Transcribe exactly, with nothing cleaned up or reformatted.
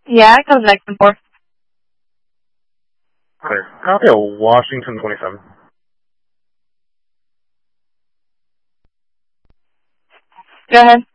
Yeah, it comes next and fourth. Clear. Copy at Washington twenty-seven. Go ahead.